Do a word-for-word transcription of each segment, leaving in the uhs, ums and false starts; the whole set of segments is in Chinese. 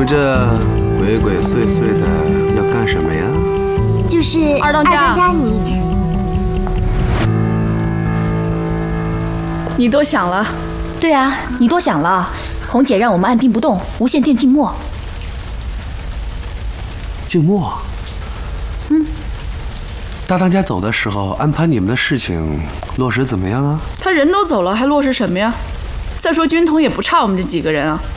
这鬼鬼祟祟的要干什么呀？ 就是二当家， 二当家你， 你多想了。 对啊，你多想了。红姐让我们按兵不动，无线电静默。 静默。 嗯。 大当家走的时候安排你们的事情落实怎么样啊？ 他人都走了，还落实什么呀？再说军统也不差我们这几个人啊。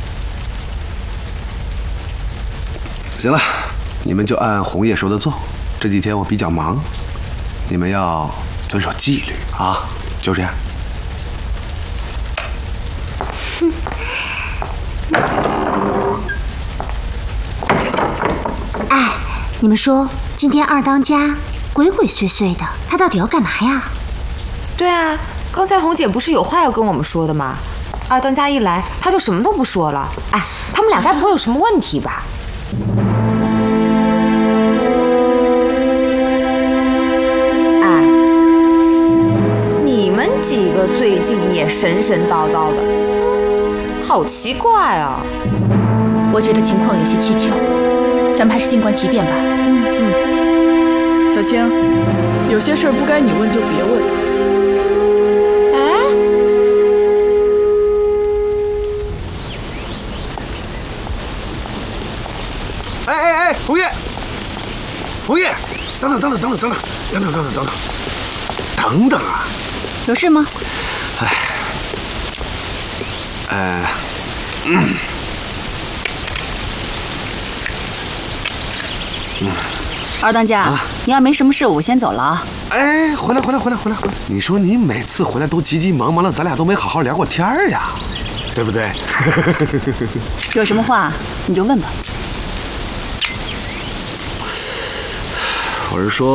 行了，你们就按红叶说的做。这几天我比较忙，你们要遵守纪律啊！就这样。 哼。哎，你们说今天二当家鬼鬼祟祟的，他到底要干嘛呀？ 对啊，刚才红姐不是有话要跟我们说的吗？二当家一来，他就什么都不说了。哎，他们俩该不会有什么问题吧？哎，你们几个最近也神神叨叨的，好奇怪啊！ 我觉得情况有些蹊跷，咱们还是静观其变吧。 嗯嗯。小青，有些事儿不该你问就别问。 哎哎哎，红叶，红叶，等等等等等等等等等等等等等等等啊！ 有事吗？ 哎，呃，嗯， 嗯，二当家，啊、你要没什么事，我先走了啊。 哎，回来回来回来回来回来！你说你每次回来都急急忙忙的，咱俩都没好好聊过天儿呀，对不对？ 有什么话你就问吧。 我是说。